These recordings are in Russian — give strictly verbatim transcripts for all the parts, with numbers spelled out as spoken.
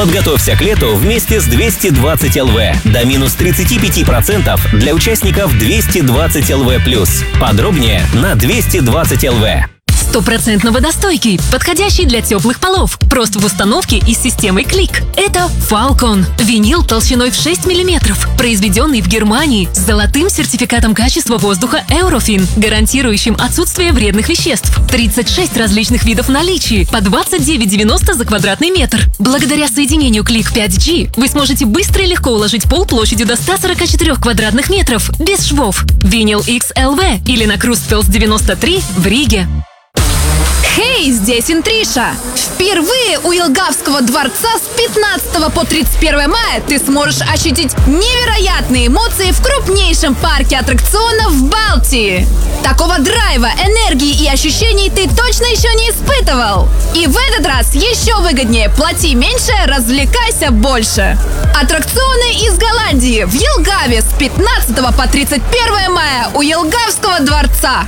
Подготовься к лету вместе с двести двадцать эл ви. До минус тридцать пять процентов для участников двести двадцать эл ви плюс. Подробнее на двести двадцать эл ви. Стопроцентно водостойкий, подходящий для теплых полов. Просто в установке и с системой клик. Это Falcon. Винил толщиной в шесть миллиметров. Произведенный в Германии с золотым сертификатом качества воздуха Eurofin, гарантирующим отсутствие вредных веществ. тридцать шесть различных видов в наличии, по двадцать девять девяносто за квадратный метр. Благодаря соединению клик пять джи вы сможете быстро и легко уложить пол площадью до ста сорока четырёх квадратных метров, без швов. Винил икс эл ви или на Крустфелс девяносто три в Риге. Хей, здесь Интриша! Впервые у Елгавского дворца с пятнадцатого по тридцать первое мая ты сможешь ощутить невероятные эмоции в крупнейшем парке аттракционов в Балтии. Такого драйва, энергии и ощущений ты точно еще не испытывал. И в этот раз еще выгоднее: плати меньше, развлекайся больше. Аттракционы из Голландии в Елгаве с пятнадцатого по тридцать первое мая у Елгавского дворца.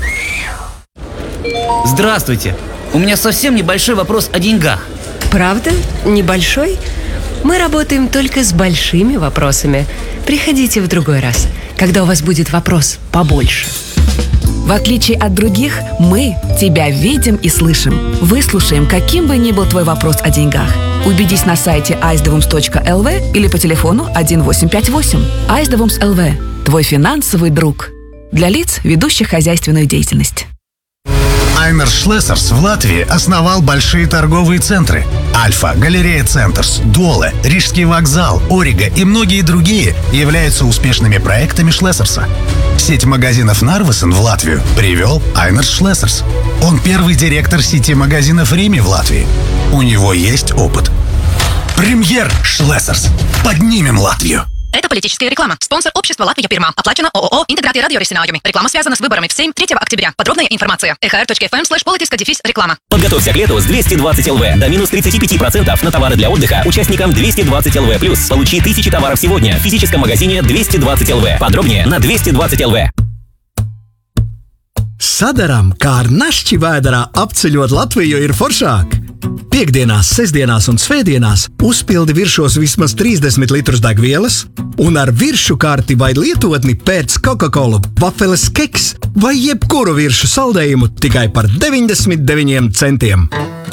Здравствуйте! У меня совсем небольшой вопрос о деньгах. Правда? Небольшой? Мы работаем только с большими вопросами. Приходите в другой раз, когда у вас будет вопрос побольше. В отличие от других, мы тебя видим и слышим. Выслушаем, каким бы ни был твой вопрос о деньгах. Убедись на сайте айсдевумс точка эл ви или по телефону один восемь пять восемь. айсдевумс точка эл ви. Твой финансовый друг. Для лиц, ведущих хозяйственную деятельность. Айнер Шлессерс в Латвии основал большие торговые центры. Альфа, Галерея Центрс, Доле, Рижский вокзал, Орига и многие другие являются успешными проектами Шлессерса. Сеть магазинов Нарвесен в Латвию привел Айнер Шлессерс. Он первый директор сети магазинов Рими в Латвии. У него есть опыт. Премьер Шлессерс. Поднимем Латвию. Это политическая реклама. Спонсор общества Латвия Пирма. Оплачено ООО «Интеграция радиоресинājumi». Реклама связана с выборами в Сейм третьего октября. Подробная информация. эй эйч ар точка эф эм слэш политическая дефис реклама. Подготовься к лету с двести двадцать эл ви. До минус тридцать пять процентов на товары для отдыха участникам двести двадцать эл ви плюс. Получи тысячи товаров сегодня в физическом магазине двести двадцать эл ви. Подробнее на двести двадцать эл ви. Sadaram, kā ar našķi vēderā apceļot Latviju ir foršāk. Piektdienās, sestdienās un svētdienās uzpildi virsos vismaz trīsdesmit litrus degvielas un ar viršu karti vai lietotni pēc Coca-Cola, vafeles keks vai jebkuru viršu saldējumu tikai par deviņdesmit deviņiem centiem.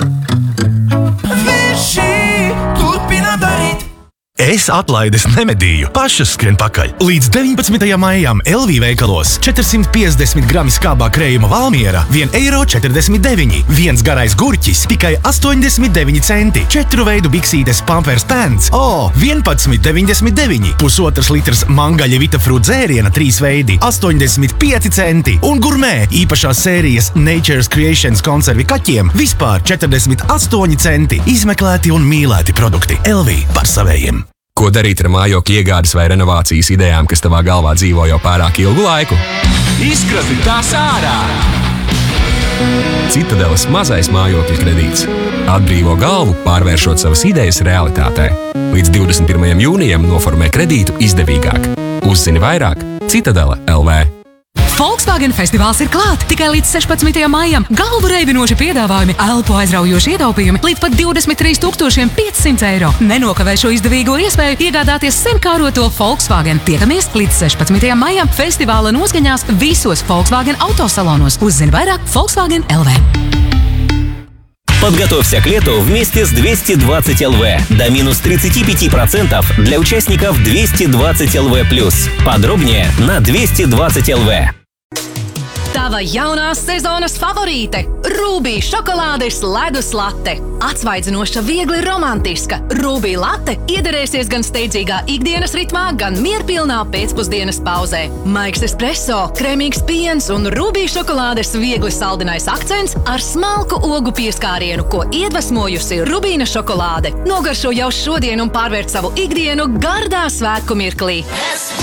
Es atlaides nemedīju, pašas skrien pakaļ. Līdz deviņpadsmitajam maijam el vī veikalos četrsimt piecdesmit grami skābā krējuma Valmiera viens eiro četrdesmit deviņi, viens garais gurķis tikai astoņdesmit deviņi centi, četru veidu biksītes Pampers Pants, o, vienpadsmit deviņdesmit deviņi, pusotrs litrs mangaļa Vitafruit dzēriena trīs veidi, astoņdesmit pieci centi un gurmē īpašās sērijas Nature's Creations konservi kaķiem vispār četrdesmit astoņi centi. Izmeklēti un mīlēti produkti. el vī par savējiem. Ko darīt ar mājokļa iegādes vai renovācijas idejām, kas tavā galvā dzīvo jau pārāk ilgu laiku? Izkrasti tās ārā! Citadeles mazais mājokļa kredīts. Atbrīvo galvu, pārvēršot savas idejas realitātē. Līdz divdesmit pirmajam jūnijam noformē kredītu izdevīgāk. Uzzini vairāk Citadele el vī. Volkswagen festivāls ir klāt tikai līdz sešpadsmitajam maijam. Galvu reibinoši piedāvājumi, elpu aizraujoši ietaupījumi līdz pat divdesmit trīs tūkstoši piecsimt eiro. Nenokavē šo izdevīgo iespēju iegādāties senkāroto Volkswagen. Tiekamies līdz sešpadsmitajam maijam festivāla noskaņās visos Volkswagen autosalonos. Uzzini vairāk Volkswagen el vī. Подготовься к лету вместе с двести двадцать эл ви. До минус тридцать пять процентов для участников двести двадцать эл ви плюс. Подробнее на двести двадцать эл ви. Tava jaunās sezonas favorīte – Rūbī šokolādes ledus late. Atsvaidzinoša, viegli romantiska. Rūbī late iederēsies gan steidzīgā ikdienas ritmā, gan mierpilnā pēcpusdienas pauzē. Maigs espresso, kremīgs piens un Rūbī šokolādes viegli saldinais akcents ar smalku ogu pieskārienu, ko iedvesmojusi Rubīna šokolāde. Nogaršo jau šodien un pārvērt savu ikdienu gardā svētku mirklī.